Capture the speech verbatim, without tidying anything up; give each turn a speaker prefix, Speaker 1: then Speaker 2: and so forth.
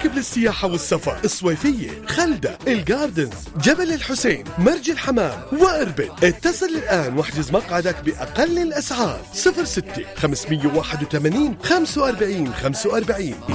Speaker 1: مركب للسياحة والسفر، الصويفية، خلدة، الجاردنز، جبل الحسين، مرج الحمام وإربد. اتصل الآن واحجز مقعدك بأقل الأسعار. صفر ستة خمسمية وواحد وثمانين خمسة وأربعين خمسة وأربعين.